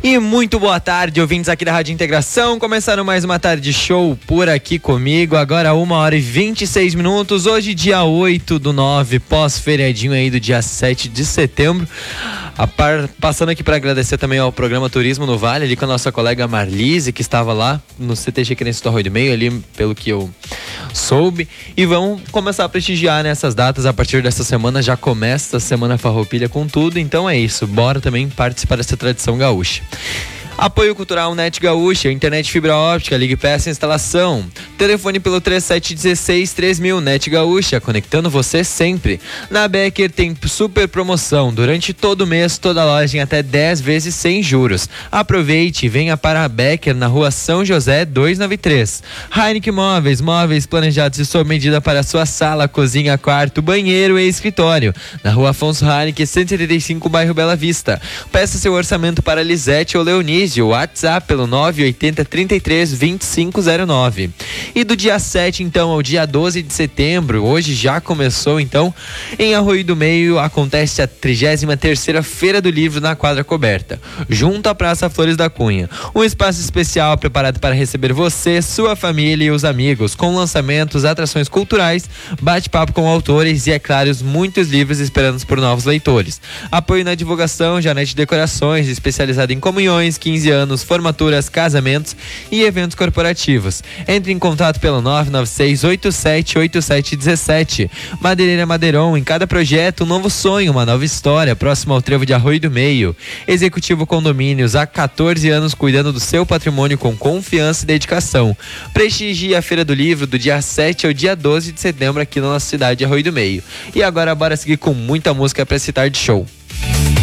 E muito boa tarde, ouvintes aqui da Rádio Integração. Começaram mais uma tarde show por aqui comigo. Agora 1h26. Hoje, dia 8/9, pós-feriadinho aí do dia 7 de setembro. Passando aqui para agradecer também ao programa Turismo no Vale, ali com a nossa colega Marlise, que estava lá no CTG Querência do Arroio do Meio, ali pelo que eu soube. E vão começar a prestigiar nessas datas a partir dessa semana. Já começa a Semana Farroupilha com tudo. Então é isso, bora também participar dessa tradição gaúcha. Apoio Cultural Net Gaúcha, internet fibra óptica, ligue, peça, instalação. Telefone pelo 3716-3000, Net Gaúcha, conectando você sempre. Na Becker tem super promoção, durante todo o mês, toda loja em até 10 vezes sem juros. Aproveite e venha para a Becker na rua São José 293. Heineken Móveis, móveis planejados e sob medida para sua sala, cozinha, quarto, banheiro e escritório. Na rua Afonso Heineken 175, bairro Bela Vista. Peça seu orçamento para Lisete ou Leonise. O WhatsApp pelo 980-33-2509. E do dia 7 então ao dia 12 de setembro, hoje já começou então, em Arroio do Meio acontece a 33ª Feira do Livro na quadra coberta, junto à Praça Flores da Cunha. Um espaço especial preparado para receber você, sua família e os amigos, com lançamentos, atrações culturais, bate-papo com autores e, é claro, muitos livros esperando por novos leitores. Apoio na divulgação, Janete Decorações, especializada em comunhões, 15 anos, formaturas, casamentos e eventos corporativos. Entre em contato pelo 996-878717. Madeireira Madeiron, em cada projeto um novo sonho, uma nova história, próximo ao trevo de Arroio do Meio. Executivo Condomínios, há 14 anos cuidando do seu patrimônio com confiança e dedicação. Prestigie a Feira do Livro do dia 7 ao dia 12 de setembro aqui na nossa cidade de Arroio do Meio. E agora bora seguir com muita música para esse tarde show.